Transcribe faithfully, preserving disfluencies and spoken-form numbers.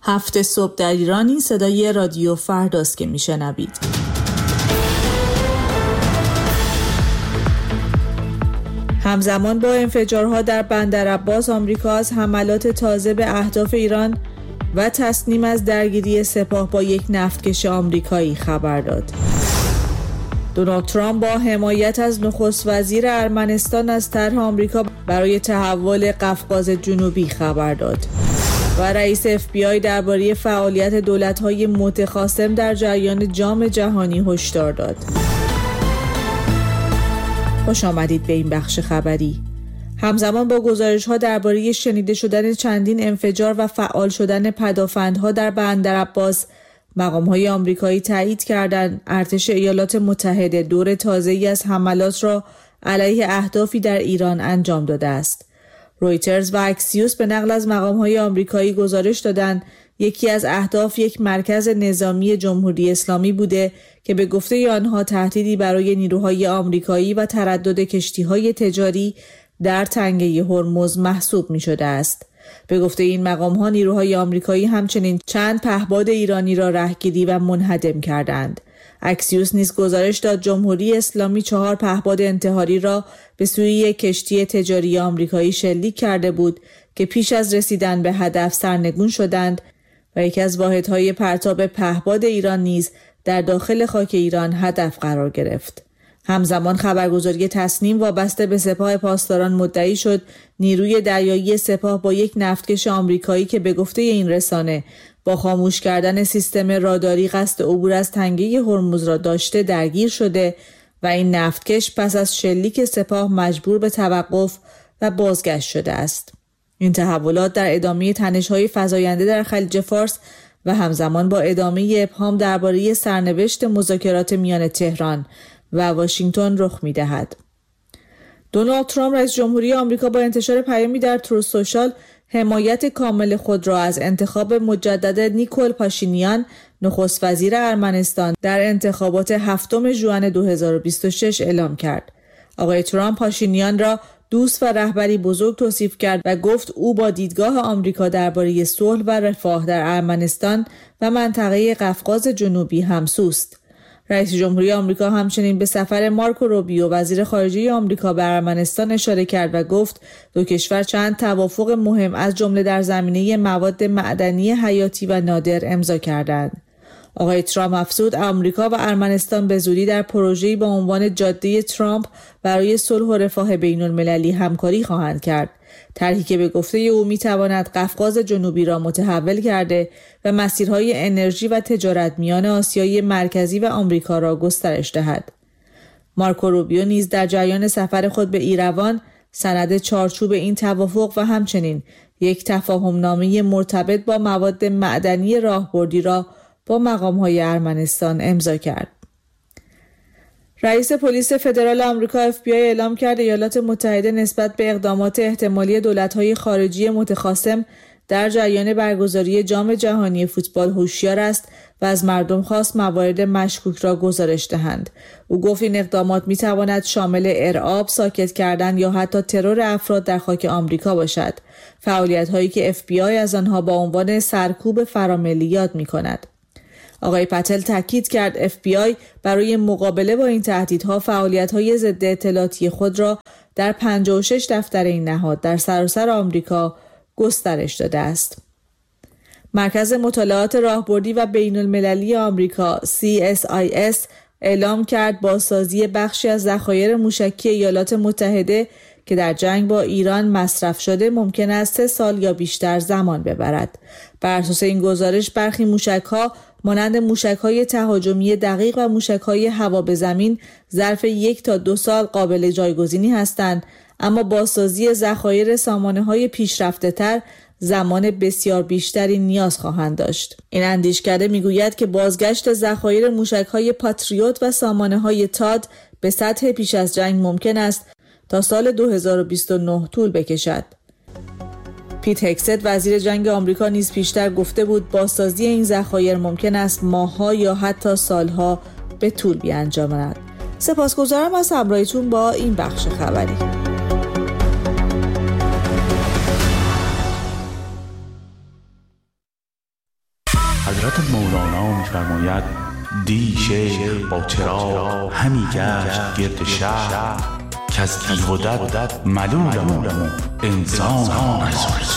هفت صبح در ایران. این صدای رادیو فرداست که میشنوید. همزمان با انفجارها در بندرعباس، آمریکا از حملات تازه به اهداف ایران و تصمیم از درگیری سپاه با یک نفتکش آمریکایی خبر داد. دونالد ترامپ با حمایت از نخست وزیر ارمنستان از طرح آمریکا برای تحول قفقاز جنوبی خبر داد. و رئیس اف بی آی درباره فعالیت دولت‌های متخاصم در جریان جام جهانی هشدار داد. خوش آمدید به این بخش خبری. همزمان با گزارش‌ها درباره شنیده شدن چندین انفجار و فعال شدن پدافندها در بندرعباس، مقام‌های آمریکایی تایید کردند ارتش ایالات متحده دور تازه‌ای از حملات را علیه اهدافی در ایران انجام داده است. رویترز و اکسیوس به نقل از مقام‌های آمریکایی گزارش دادند یکی از اهداف یک مرکز نظامی جمهوری اسلامی بوده که به گفته آنها تهدیدی برای نیروهای آمریکایی و تردد کشتی‌های تجاری در تنگه هرمز محسوب می‌شده است. به گفته این مقام‌ها نیروهای آمریکایی همچنین چند پهپاد ایرانی را رهگیری و منهدم کردند. اکسیوس نیز گزارش داد جمهوری اسلامی چهار پهپاد انتحاری را به سوی یک کشتی تجاری آمریکایی شلیک کرده بود که پیش از رسیدن به هدف سرنگون شدند و یکی از واحدهای پرتاب پهپاد ایران نیز در داخل خاک ایران هدف قرار گرفت. همزمان خبرگزاری تصنیم وابسته به سپاه پاسداران مدعی شد نیروی دریایی سپاه با یک نفتکش آمریکایی که به گفته این رسانه با خاموش کردن سیستم راداری قصد عبور از تنگه هرمز را داشته درگیر شده و این نفتکش پس از شلیک سپاه مجبور به توقف و بازگشت شده است. این تحولات در ادامه تنش‌های فزاینده در خلیج فارس و همزمان با ادامه ابهام درباره سرنوشت مذاکرات میان تهران و واشنگتن رخ می‌دهد. دونالد ترامپ رئیس جمهوری آمریکا با انتشار پیامی در تروث سوشال حمایت کامل خود را از انتخاب مجدد نیکول پاشینیان نخست وزیر ارمنستان در انتخابات هفتم ژوئن دو هزار و بیست و شش اعلام کرد. آقای ترامپ پاشینیان را دوست و رهبری بزرگ توصیف کرد و گفت او با دیدگاه آمریکا درباره صلح و رفاه در ارمنستان و منطقه قفقاز جنوبی همسوست. رئیس جمهوری آمریکا همچنین به سفر مارکو روبیو وزیر خارجه آمریکا به ارمنستان اشاره کرد و گفت دو کشور چند توافق مهم از جمله در زمینه مواد معدنی حیاتی و نادر امضا کردند. آقای ترامپ افزود آمریکا و ارمنستان به زودی در پروژه‌ای با عنوان جاده ترامپ برای صلح و رفاه بین‌المللی همکاری خواهند کرد. طرحی که به گفته او می‌تواند قفقاز جنوبی را متحول کرده و مسیرهای انرژی و تجارت میان آسیای مرکزی و آمریکا را گسترش دهد. مارکو روبیو نیز در جریان سفر خود به ایروان سند چارچوب این توافق و همچنین یک تفاهمنامه مرتبط با مواد معدنی راهبردی را با مقام‌های ارمنستان امضا کرد. رئیس پلیس فدرال آمریکا اف بی آی اعلام کرد ایالات متحده نسبت به اقدامات احتمالی دولت‌های خارجی متخاصم در جریان برگزاری جام جهانی فوتبال هوشیار است و از مردم خواست موارد مشکوک را گزارش دهند. او گفت این اقدامات می‌تواند شامل ارعاب، ساکت کردن یا حتی ترور افراد در خاک آمریکا باشد. فعالیت‌هایی که اف بی آی از آنها با عنوان سرکوب فراملی یاد می‌کند. آقای پتل تاکید کرد اف بی آی برای مقابله با این تهدیدها فعالیت‌های ضد اطلاعاتی خود را در پنجاه و شش دفتر این نهاد در سراسر آمریکا گسترش داده است. مرکز مطالعات راهبردی و بین‌المللی آمریکا سی اس آی اس اعلام کرد بازسازی بخشی از ذخایر موشکی ایالات متحده که در جنگ با ایران مصرف شده ممکن است سه سال یا بیشتر زمان ببرد. بر اساس این گزارش برخی موشک‌ها مانند موشک‌های تهاجمی دقیق و موشک‌های هوا به زمین ظرف یک تا دو سال قابل جایگزینی هستند، اما بازسازی ذخایر سامانه‌های پیشرفته‌تر زمان بسیار بیشتری نیاز خواهند داشت. این اندیشکده میگوید که بازگشت ذخایر موشک‌های پاتریوت و سامانه‌های تاد به سطح پیش از جنگ ممکن است تا سال دو هزار و بیست و نه طول بکشد. پیت هگست وزیر جنگ آمریکا نیز پیشتر گفته بود بازسازی این ذخایر ممکن است ماه‌ها یا حتی سالها به طول بیانجامد. سپاسگزارم از همراهیتون با این بخش خبری. حضرت مولانا می‌فرماید دی شیخ با چراغ همی گشت گرد شهر که از بیهدت ملولم و انسان نزرد.